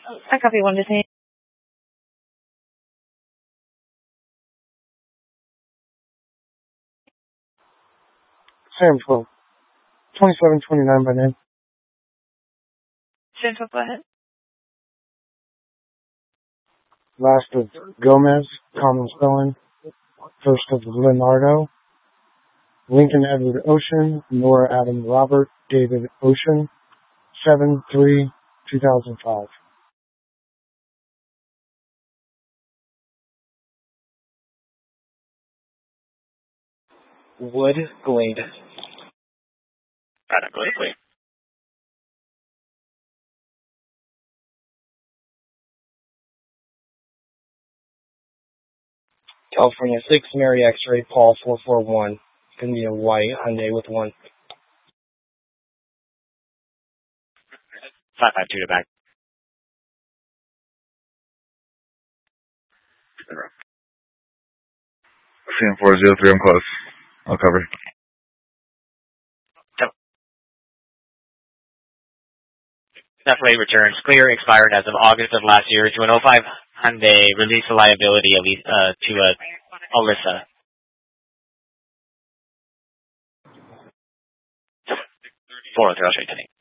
I copy 1 to 10. Sam 12. 2729 by name. Sam 12, go ahead. Last of Gomez, common spelling. First of Leonardo. Lincoln Edward Ocean. Nora Adam Robert David Ocean. 7/3/2005. Wood Glade. Adam Glade. California 6, Mary X-Ray, Paul 441. Gonna be a white Hyundai with 1. 552 to back. Sam 403, I'm close. I'll cover. Definitely returns clear, expired as of August of last year to an 05 Hyundai, release the liability to Alyssa. 403, I'll show you today.